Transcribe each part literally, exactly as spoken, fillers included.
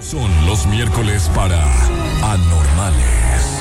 Son los miércoles para Anormales.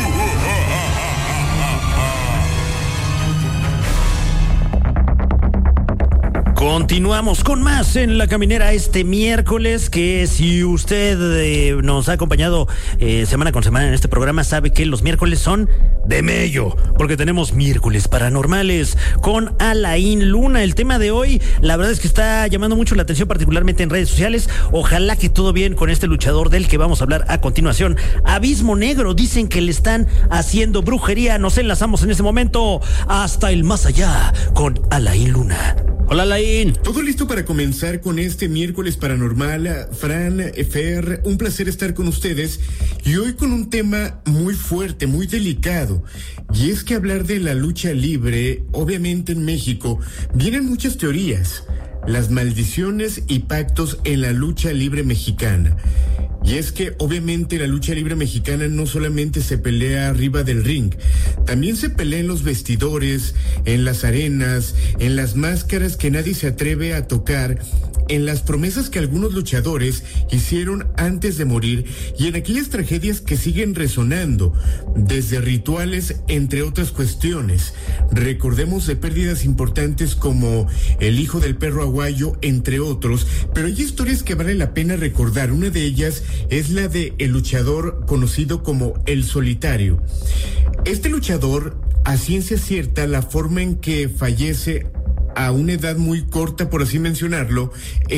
Continuamos con más en La Caminera este miércoles, que si usted eh, nos ha acompañado eh, semana con semana en este programa, sabe que los miércoles son de mello, porque tenemos miércoles paranormales con Alain Luna. El tema de hoy, la verdad es que está llamando mucho la atención, particularmente en redes sociales. Ojalá que todo bien con este luchador del que vamos a hablar a continuación. Abismo Negro, dicen que le están haciendo brujería. Nos enlazamos en este momento hasta el más allá con Alain Luna. Hola, Alain. Todo listo para comenzar con este miércoles paranormal. Fran, Fer, un placer estar con ustedes y hoy con un tema muy fuerte, muy delicado. Y es que hablar de la lucha libre, obviamente en México, vienen muchas teorías. Las maldiciones y pactos en la lucha libre mexicana. Y es que obviamente la lucha libre mexicana no solamente se pelea arriba del ring, también se pelea en los vestidores, en las arenas, en las máscaras que nadie se atreve a tocar, en las promesas que algunos luchadores hicieron antes de morir y en aquellas tragedias que siguen resonando, desde rituales entre otras cuestiones. Recordemos de pérdidas importantes como el hijo del perro aguayo, entre otros, pero hay historias que vale la pena recordar. Una de ellas es la de el luchador conocido como El Solitario. Este luchador, a ciencia cierta, la forma en que fallece a una edad muy corta, por así mencionarlo,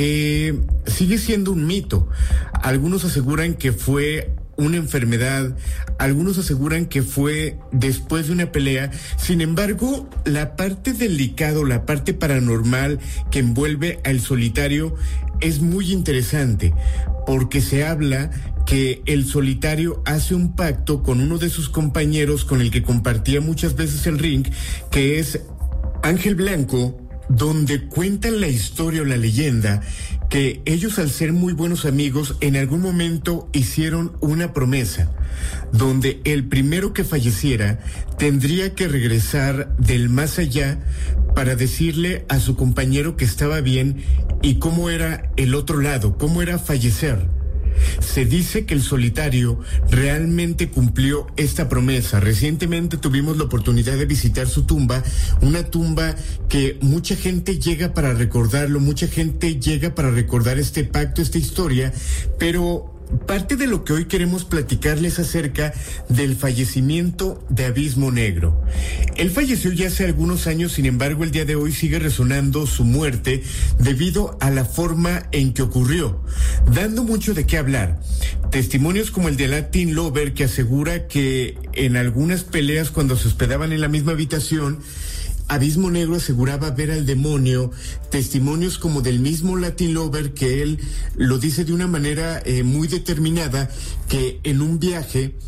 eh, sigue siendo un mito. Algunos aseguran que fue una enfermedad, algunos aseguran que fue después de una pelea. Sin embargo, la parte delicada, la parte paranormal que envuelve al Solitario es muy interesante, porque se habla que el Solitario hace un pacto con uno de sus compañeros con el que compartía muchas veces el ring, que es Ángel Blanco, donde cuentan la historia o la leyenda que ellos, al ser muy buenos amigos, en algún momento hicieron una promesa, donde el primero que falleciera tendría que regresar del más allá para decirle a su compañero que estaba bien y cómo era el otro lado, cómo era fallecer. Se dice que el Solitario realmente cumplió esta promesa. Recientemente tuvimos la oportunidad de visitar su tumba, una tumba que mucha gente llega para recordarlo, mucha gente llega para recordar este pacto, esta historia, pero parte de lo que hoy queremos platicarles acerca del fallecimiento de Abismo Negro. Él falleció ya hace algunos años, sin embargo, el día de hoy sigue resonando su muerte debido a la forma en que ocurrió, dando mucho de qué hablar. Testimonios como el de Latin Lover, que asegura que en algunas peleas, cuando se hospedaban en la misma habitación, Abismo Negro aseguraba ver al demonio. Testimonios como del mismo Latin Lover, que él lo dice de una manera eh, muy determinada, que en un viaje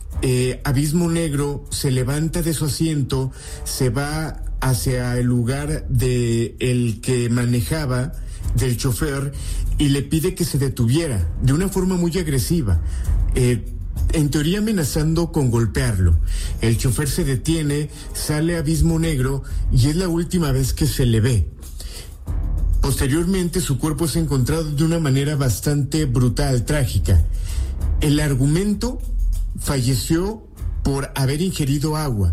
eh, Abismo Negro se levanta de su asiento, se va hacia el lugar de el que manejaba, del chofer, y le pide que se detuviera de una forma muy agresiva, eh, en teoría amenazando con golpearlo. El chofer se detiene, sale Abismo Negro y es la última vez que se le ve. Posteriormente su cuerpo es encontrado de una manera bastante brutal, trágica. El argumento: falleció por haber ingerido agua.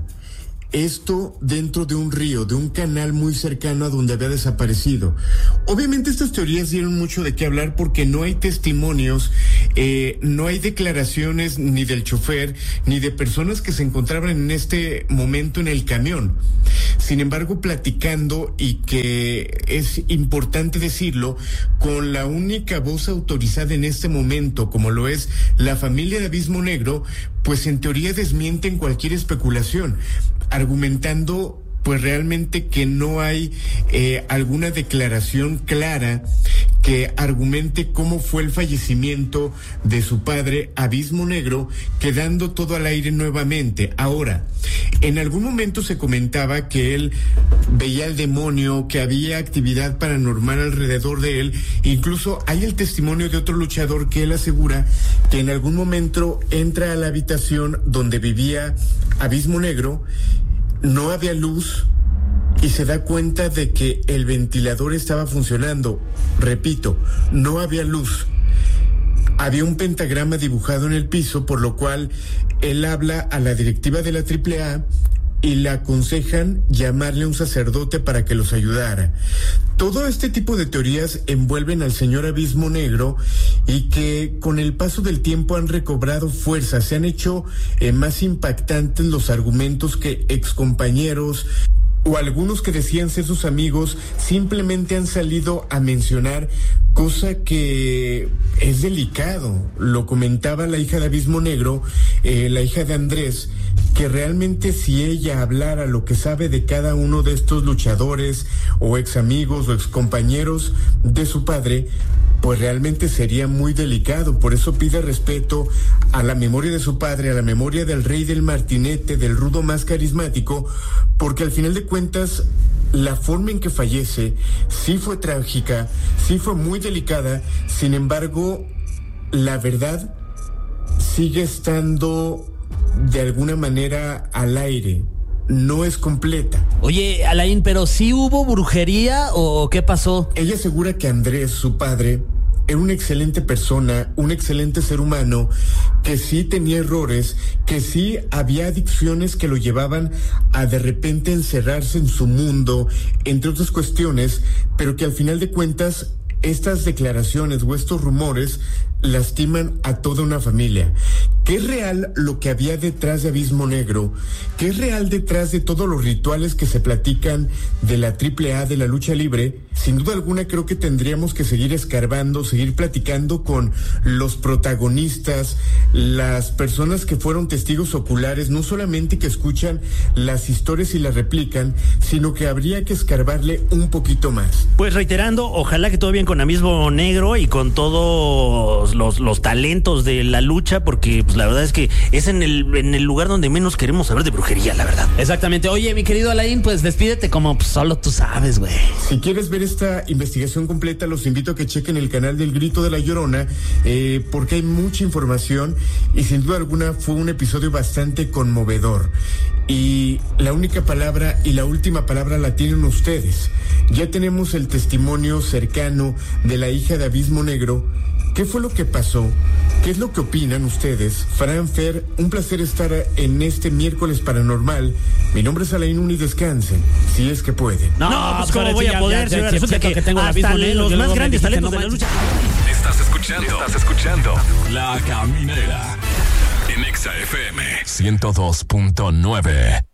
Esto dentro de un río, de un canal muy cercano a donde había desaparecido. Obviamente estas teorías dieron mucho de qué hablar porque no hay testimonios, eh, no hay declaraciones ni del chofer, ni de personas que se encontraban en este momento en el camión. Sin embargo, platicando, y que es importante decirlo, con la única voz autorizada en este momento, como lo es la familia de Abismo Negro, pues en teoría desmienten cualquier especulación, argumentando pues realmente que no hay eh, alguna declaración clara que argumente cómo fue el fallecimiento de su padre, Abismo Negro, quedando todo al aire nuevamente. Ahora, en algún momento se comentaba que él veía al demonio, que había actividad paranormal alrededor de él. Incluso hay el testimonio de otro luchador que él asegura que en algún momento entra a la habitación donde vivía Abismo Negro, no había luz, y se da cuenta de que el ventilador estaba funcionando. Repito, no había luz. había un pentagrama dibujado en el piso, por lo cual él habla a la directiva de la triple A y le aconsejan llamarle a un sacerdote para que los ayudara. Todo este tipo de teorías envuelven al señor Abismo Negro y que con el paso del tiempo han recobrado fuerza, se han hecho eh, más impactantes los argumentos que excompañeros o algunos que decían ser sus amigos simplemente han salido a mencionar, cosa que es delicado. Lo comentaba la hija de Abismo Negro, eh, la hija de Andrés, que realmente si ella hablara lo que sabe de cada uno de estos luchadores o ex amigos o ex compañeros de su padre, pues realmente sería muy delicado. Por eso pide respeto a la memoria de su padre, a la memoria del rey del martinete, del rudo más carismático, porque al final de cuentas la forma en que fallece sí fue trágica, sí fue muy delicada. Sin embargo, la verdad sigue estando de alguna manera al aire, no es completa. Oye, Alain, ¿pero sí hubo brujería o qué pasó? Ella asegura que Andrés, su padre, era una excelente persona, un excelente ser humano, que sí tenía errores, que sí había adicciones que lo llevaban a de repente encerrarse en su mundo, entre otras cuestiones, pero que al final de cuentas estas declaraciones o estos rumores lastiman a toda una familia. ¿Qué es real lo que había detrás de Abismo Negro? ¿Qué es real detrás de todos los rituales que se platican de la triple A, de la lucha libre? Sin duda alguna creo que tendríamos que seguir escarbando, seguir platicando con los protagonistas, las personas que fueron testigos oculares, no solamente que escuchan las historias y las replican, sino que habría que escarbarle un poquito más. Pues reiterando, ojalá que todo bien con Abismo Negro y con todos los, los talentos de la lucha, porque pues la verdad es que es en el, en el lugar donde menos queremos saber de brujería, la verdad. Exactamente. Oye, mi querido Alain, pues despídete como pues, solo tú sabes, güey. Si quieres ver esta investigación completa, los invito a que chequen el canal del Grito de la Llorona, eh, porque hay mucha información y sin duda alguna fue un episodio bastante conmovedor. Y la única palabra y la última palabra la tienen ustedes. Ya tenemos el testimonio cercano de la hija de Abismo Negro. ¿Qué fue lo que pasó? ¿Qué es lo que opinan ustedes? Fran, Fer, un placer estar en este miércoles paranormal. Mi nombre es Alain Uni, descansen, si es que pueden. No, no pues cómo voy a poder, señora. Resulta que, que tengo hasta los más grandes talentos de la lucha. Estás escuchando, estás escuchando La Caminera en Exa F M ciento dos punto nueve.